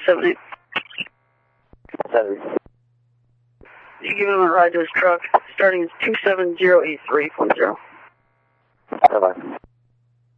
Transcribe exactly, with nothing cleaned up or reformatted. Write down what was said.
seven eight. Seven. You give him a ride to his truck. Starting is two seven zero eight three point zero. Bye-bye.